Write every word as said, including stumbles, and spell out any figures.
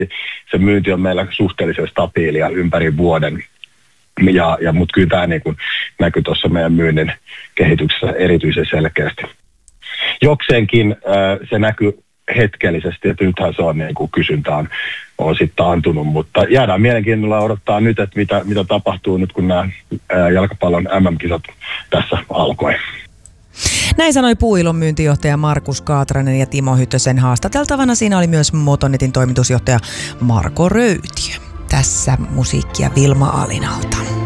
se myynti on meillä suhteellisen stabiilia ympäri vuoden. Ja, ja, mutta kyllä tämä niin kuin näkyy tuossa meidän myynnin kehityksessä erityisen selkeästi. Jokseenkin äh, se näkyy hetkellisesti, että nythän se on niin kuin kysyntä on, on sitten antunut, mutta jäädään mielenkiinnolla odottaa nyt, että mitä, mitä tapahtuu nyt, kun nämä ää, jalkapallon M M-kisat tässä alkoi. Näin sanoi Puuilon myyntijohtaja Markus Kaatranen ja Timo Hytösen haastateltavana. Siinä oli myös Motonetin toimitusjohtaja Marko Röytiö. Tässä musiikkia Vilma Alinalta.